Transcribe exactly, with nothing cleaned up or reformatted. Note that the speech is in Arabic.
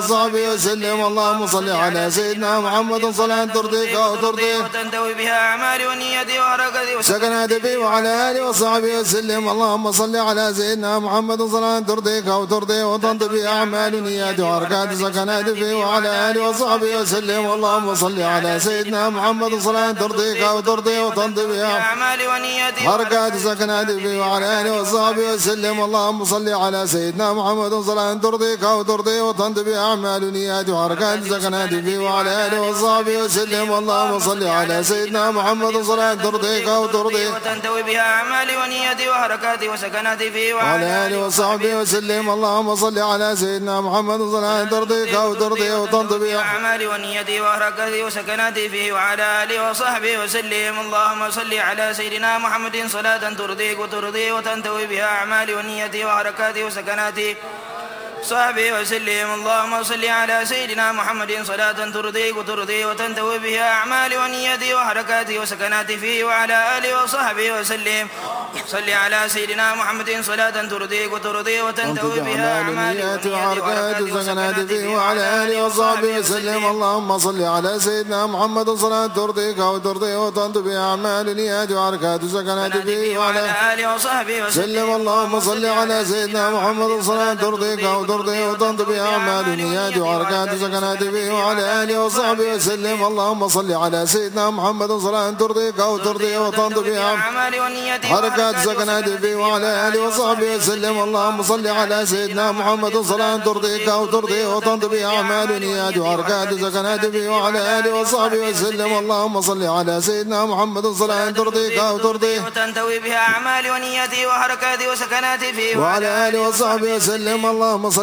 وصحبه وسلم. اللهم صل على سيدنا محمد صلاة ترضيك وترضيه وتنتوي بها أعمالي ونيتي وحركتي سكنات فيه وعلى آله وصحبه وسلم. اللهم صل على سيدنا محمد صلاة ترضيك وترضيه وتنتهي بها أعمال ونيات وحركات سكنات فيه وعلى آله وصحبه وسلم. اللهم صل على سيدنا محمد صلاة ترضيك وترضيه وتنتهي بها أعمالي ونيتي حركات سكنات فيه وعلى آله وصحبه وسلم. اللهم صل على سيدنا محمد صلاة ترضيك وترضيه وتنتهي بها أعمال ونيات وحركات سكنات فيه وعلى آله وصحبه وسلم. اللهم صل على سيدنا محمد صلاة ترضيك وترضيه وتنتوي بها أعمالي ونيتي وحركاتي وسكناتي فيه وعلى آله وصحبه وسلم. اللهم صل على سيدنا محمد صلاة ترضيك وترضيه وتنتهي بها أعمالي ونيتي وحركاتي وسكناتي فيه وعلى آله وصحبه وسلم. اللهم صل على سيدنا محمد صلاة ترضيك وترضيه وتنتوي بها أعمالي ونيتي وحركاتي وسكناتي صحبه وسلم. اللهم صل على سيدنا محمد صلاة ترضيك وترضيه وتنتهي بها أعمالي ونيتي وحركاتي وسكناتي فيه وعلى آله وصحبه وسلم. صل على سيدنا محمد صلاة ترضيك وترضيه وتنتهي بها أعمالي ونيتي وحركاتي وسكناتي فيه وعلى آله وصحبه وسلم. اللهم صل على سيدنا محمد صلاة ترضيك وترضيه وتنتهي بها أعمالي ونيتي وحركاتي وسكناتي فيه وعلى آله وصحبه وسلم. اللهم صل على سيدنا محمد صلاة ترضيك وترضيه وتنتهي بها أعمالي ونيتي وحركاتي وسكناتي فيه وعلى آله وصحبه وسلم. اللهم صل على سيدنا محمد صلاة ترضيك وترضيه وتنتهي بها أعمالي ونيتي حركات سكناتي فيه وعلى آله وصحبه وسلم. اللهم صل على سيدنا محمد صلاة ترضيك وترضيه وتنتهي بها أعمالي ونيتي وحركات سكناتي فيه وعلى آله وصحبه وسلم. اللهم صل على سيدنا محمد صلاة ترضيك وترضيه وتنتهي بها أعمالي ونيتي وحركاتي وسكناتي فيه وعلى آله وصحبه وسلم. اللهم صل